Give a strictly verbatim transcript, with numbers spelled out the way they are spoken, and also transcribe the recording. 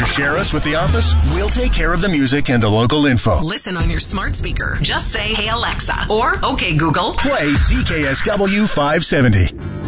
Share us with the office. We'll take care of the music and the local info. Listen on your smart speaker. Just say, "Hey Alexa," or "Okay Google." Play C K S W five seventy.